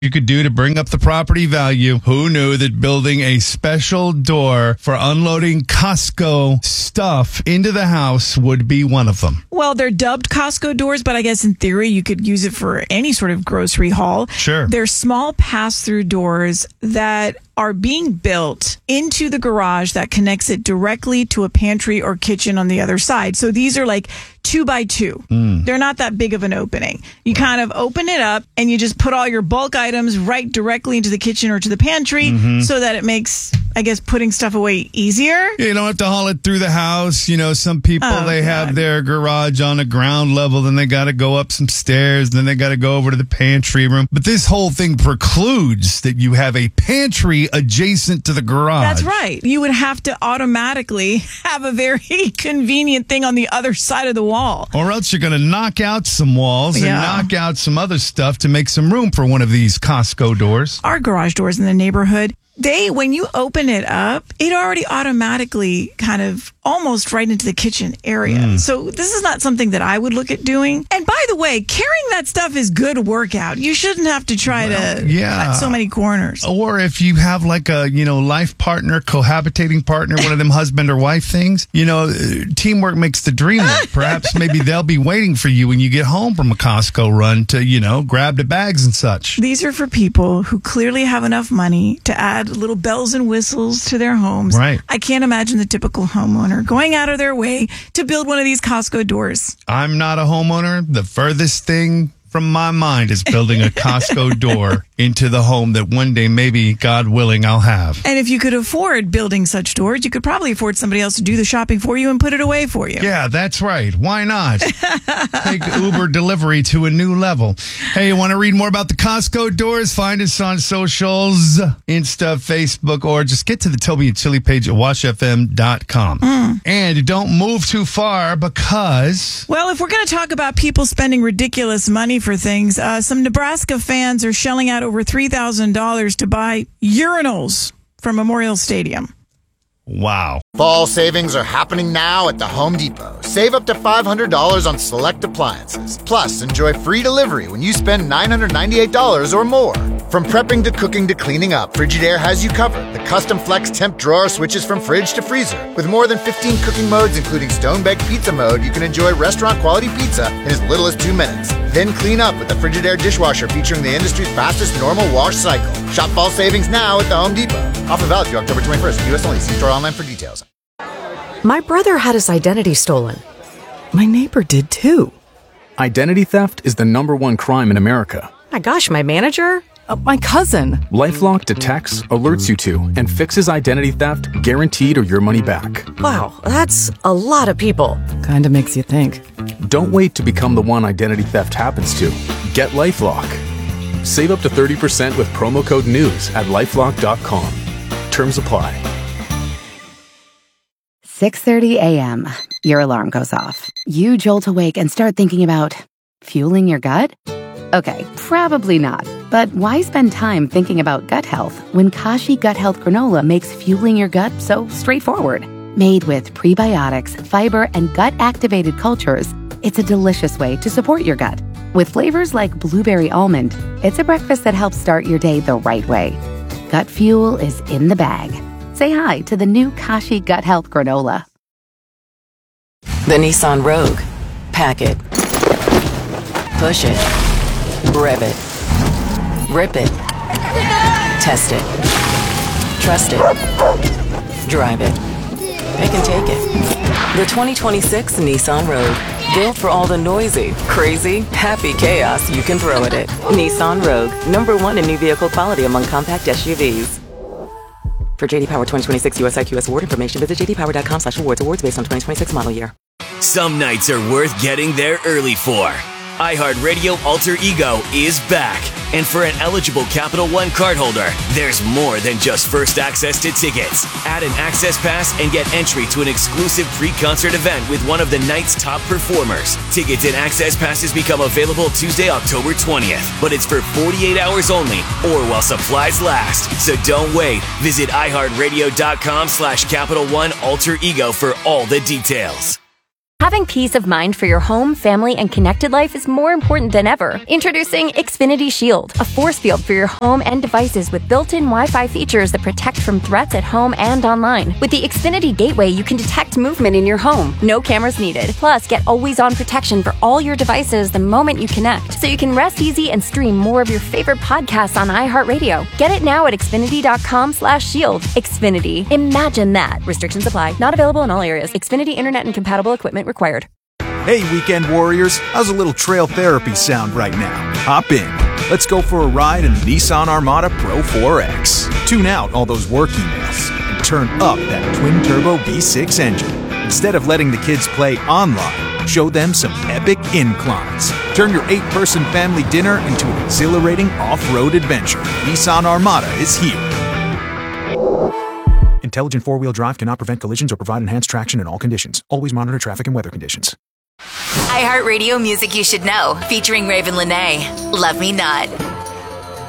you could do to bring up the property value. Who knew that building a special door for unloading Costco stuff into the house would be one of them? Well, they're dubbed Costco doors, but I guess in theory you could use it for any sort of grocery haul. Sure. They're small pass-through doors that are being built into the garage that connects it directly to a pantry or kitchen on the other side. So these are like 2x2. They're not that big of an opening. You kind of open it up and you just put all your bulk items right directly into the kitchen or to the pantry so that it makes, I guess, putting stuff away easier. You don't have to haul it through the house. You know, some people, have their garage on a ground level, then they got to go up some stairs, then they got to go over to the pantry room. But this whole thing precludes that you have a pantry adjacent to the garage. That's right. You would have to automatically have a very convenient thing on the other side of the wall. Or else you're going to knock out some walls and knock out some other stuff to make some room for one of these Costco doors. Our garage doors in the neighborhood, when you open it up, it already automatically kind of almost right into the kitchen area. So this is not something that I would look at doing. And by the way, carrying that stuff is good workout. You shouldn't have to try to cut so many corners. Or if you have like a, life partner, cohabitating partner, one of them husband or wife things, teamwork makes the dream work. Perhaps maybe they'll be waiting for you when you get home from a Costco run to, grab the bags and such. These are for people who clearly have enough money to add little bells and whistles to their homes. Right. I can't imagine the typical homeowner going out of their way to build one of these Costco doors. I'm not a homeowner. The furthest thing from my mind is building a Costco door into the home that one day, maybe, God willing, I'll have. And if you could afford building such doors, you could probably afford somebody else to do the shopping for you and put it away for you. Yeah, that's right. Why not? Take Uber delivery to a new level. Hey, you want to read more about the Costco doors? Find us on socials, Insta, Facebook, or just get to the Toby and Chili page at washfm.com. And don't move too far because... Well, if we're going to talk about people spending ridiculous money for things, some Nebraska fans are shelling out over $3,000 to buy urinals for Memorial Stadium. Wow. Fall savings are happening now at the Home Depot. Save up to $500 on select appliances. Plus, enjoy free delivery when you spend $998 or more. From prepping to cooking to cleaning up, Frigidaire has you covered. The custom flex temp drawer switches from fridge to freezer. With more than 15 cooking modes, including stone-baked pizza mode, you can enjoy restaurant-quality pizza in as little as 2 minutes. Then clean up with the Frigidaire dishwasher featuring the industry's fastest normal wash cycle. Shop fall savings now at the Home Depot. Offer valid through October 21st. U.S. only. See store online for details. My brother had his identity stolen. My neighbor did too. Identity theft is the #1 crime in America. My gosh, my manager? My cousin. LifeLock detects, alerts you to, and fixes identity theft guaranteed or your money back. Wow, that's a lot of people. Kinda makes you think. Don't wait to become the one identity theft happens to. Get LifeLock. Save up to 30% with promo code NEWS at LifeLock.com. Terms apply. 6:30 a.m. Your alarm goes off. You jolt awake and start thinking about fueling your gut? Okay, probably not. But why spend time thinking about gut health when Kashi Gut Health Granola makes fueling your gut so straightforward? Made with prebiotics, fiber, and gut-activated cultures, it's a delicious way to support your gut. With flavors like blueberry almond, it's a breakfast that helps start your day the right way. Gut fuel is in the bag. Say hi to the new Kashi Gut Health Granola. The Nissan Rogue. Pack it. Push it. Rev it. Rip it. Test it. Trust it. Drive it. Pick and take it. The 2026 Nissan Rogue. Built for all the noisy, crazy, happy chaos you can throw at it. Nissan Rogue. #1 in new vehicle quality among compact SUVs. For JD Power 2026 US IQS award information, visit jdpower.com/awards. Awards based on 2026 model year. Some nights are worth getting there early for. iHeartRadio Alter Ego is back. And for an eligible Capital One cardholder, there's more than just first access to tickets. Add an access pass and get entry to an exclusive pre-concert event with one of the night's top performers. Tickets and access passes become available Tuesday, October 20th. But it's for 48 hours only or while supplies last. So don't wait. Visit iHeartRadio.com/Capital One Alter Ego for all the details. Having peace of mind for your home, family, and connected life is more important than ever. Introducing Xfinity Shield, a force field for your home and devices with built-in Wi-Fi features that protect from threats at home and online. With the Xfinity Gateway, you can detect movement in your home. No cameras needed. Plus, get always-on protection for all your devices the moment you connect, so you can rest easy and stream more of your favorite podcasts on iHeartRadio. Get it now at Xfinity.com/shield. Xfinity. Imagine that. Restrictions apply. Not available in all areas. Xfinity Internet and compatible equipment required. Hey, weekend warriors. How's a little trail therapy sound right now? Hop in. Let's go for a ride in the Nissan Armada Pro 4X. Tune out all those work emails and turn up that twin-turbo V6 engine. Instead of letting the kids play online, show them some epic inclines. Turn your 8-person family dinner into an exhilarating off-road adventure. Nissan Armada is here. Intelligent four-wheel drive cannot prevent collisions or provide enhanced traction in all conditions. Always monitor traffic and weather conditions. iHeartRadio Music You Should Know, featuring Raven Lenae. Love Me Not.